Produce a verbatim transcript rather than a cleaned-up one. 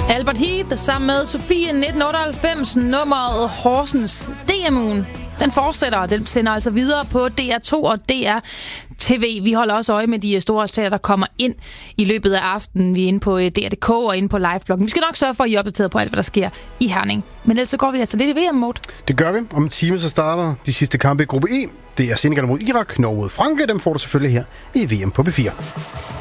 Albert Heath sammen med Sofie nitten otteoghalvfems, nummeret Horsens. D M-ugen, den fortsætter, den sender altså videre på D R to og D R T V. Vi holder også øje med de store resultater, der kommer ind i løbet af aftenen. Vi er inde på D R punktum D K og inde på livebloggen. Vi skal nok sørge for, at I er opdateret på alt, hvad der sker i Herning. Men ellers så går vi altså lidt i V M-mode. Det gør vi. Om en time så starter de sidste kampe i gruppe E. Det er Senegal mod Irak, Norge mod Frankrig. Dem får du selvfølgelig her i V M på B fire.